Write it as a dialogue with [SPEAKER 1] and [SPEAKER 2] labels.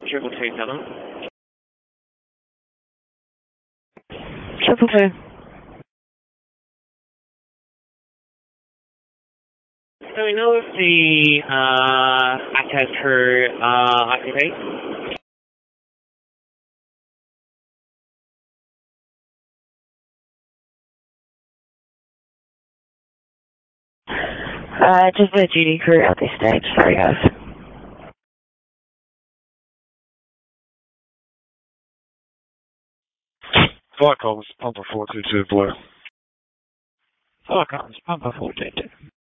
[SPEAKER 1] Triple two, tell them.
[SPEAKER 2] 222.
[SPEAKER 1] So we know if the access crew activate.
[SPEAKER 2] Just the GD crew at this stage. Sorry, guys.
[SPEAKER 3] Flight calls, Pumper 422 Blue.
[SPEAKER 4] Flight calls, Pumper 422.